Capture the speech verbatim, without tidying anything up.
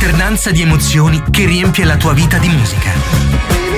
un'alternanza di emozioni che riempie la tua vita di musica.